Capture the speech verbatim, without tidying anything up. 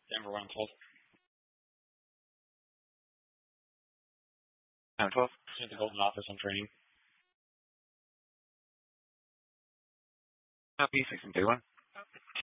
Denver one twelve. nine twelve. At the Golden office on training. Copy, six and two one.